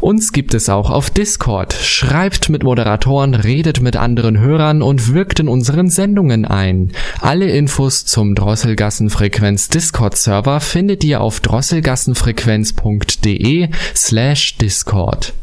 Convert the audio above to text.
Uns gibt es auch auf Discord. Schreibt mit Moderatoren, redet mit anderen Hörern und wirkt in unseren Sendungen ein. Alle Infos zum Drosselgassenfrequenz Discord-Server findet ihr auf drosselgassenfrequenz.de/Discord.